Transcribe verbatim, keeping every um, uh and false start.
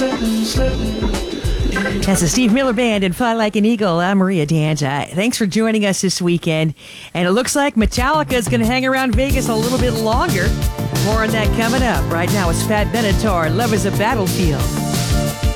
That's the Steve Miller Band and Fly Like an Eagle. I'm Maria D'Anta. Thanks for joining us this weekend. And it looks like Metallica is going to hang around Vegas a little bit longer. More on that coming up. Right now, it's Pat Benatar. Love is a Battlefield.